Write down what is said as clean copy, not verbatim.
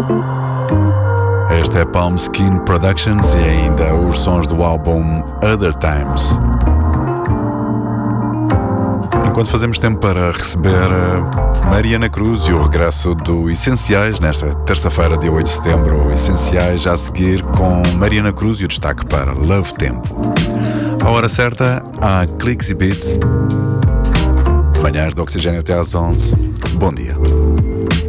Este é Palm Skin Productions e ainda os sons do álbum Other Times. Enquanto fazemos tempo para receber Mariana Cruz e o regresso do Essenciais nesta terça-feira, dia 8 de setembro. Essenciais já a seguir com Mariana Cruz e o destaque para Love Tempo. À hora certa, há Clicks e Beats. Manhãs do Oxigênio até às 11. Bom dia.